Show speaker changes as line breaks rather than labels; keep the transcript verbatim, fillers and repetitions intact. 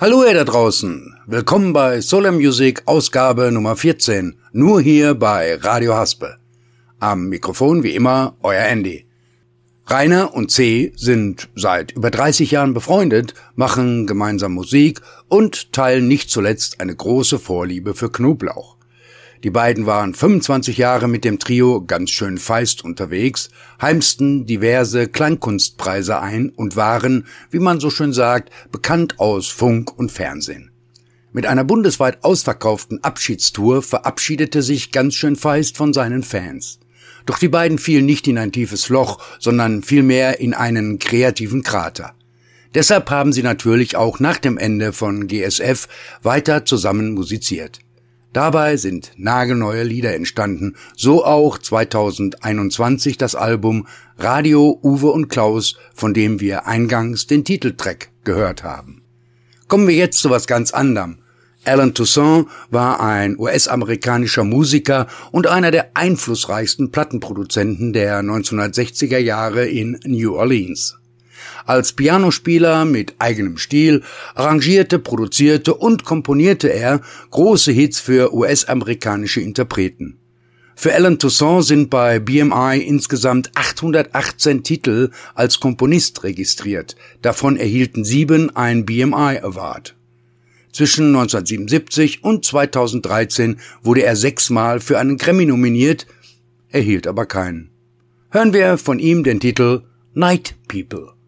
Hallo ihr da draußen, willkommen bei Solar Music Ausgabe Nummer vierzehn, nur hier bei Radio Haspe. Am Mikrofon wie immer euer Andy. Rainer und C. sind seit über dreißig Jahren befreundet, machen gemeinsam Musik und teilen nicht zuletzt eine große Vorliebe für Knoblauch. Die beiden waren fünfundzwanzig Jahre mit dem Trio ganz schön feist unterwegs, heimsten diverse Klangkunstpreise ein und waren, wie man so schön sagt, bekannt aus Funk und Fernsehen. Mit einer bundesweit ausverkauften Abschiedstour verabschiedete sich ganz schön feist von seinen Fans. Doch die beiden fielen nicht in ein tiefes Loch, sondern vielmehr in einen kreativen Krater. Deshalb haben sie natürlich auch nach dem Ende von G S F weiter zusammen musiziert. Dabei sind nagelneue Lieder entstanden, so auch zweitausendeinundzwanzig das Album Radio Uwe und Klaus, von dem wir eingangs den Titeltrack gehört haben. Kommen wir jetzt zu was ganz anderem. Alan Toussaint war ein U S-amerikanischer Musiker und einer der einflussreichsten Plattenproduzenten der neunzehnhundertsechziger Jahre in New Orleans. Als Pianospieler mit eigenem Stil arrangierte, produzierte und komponierte er große Hits für U S-amerikanische Interpreten. Für Alan Toussaint sind bei B M I insgesamt achthundertachtzehn Titel als Komponist registriert. Davon erhielten sieben ein B M I Award. Zwischen neunzehnhundertsiebenundsiebzig und zweitausenddreizehn wurde er sechsmal für einen Grammy nominiert, erhielt aber keinen. Hören wir von ihm den Titel Night People.